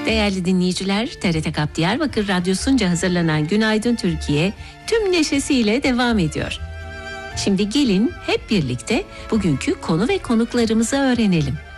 Değerli dinleyiciler, TRT Kap Diyarbakır Radyosu'nca hazırlanan Günaydın Türkiye tüm neşesiyle devam ediyor. Şimdi gelin hep birlikte bugünkü konu ve konuklarımızı öğrenelim.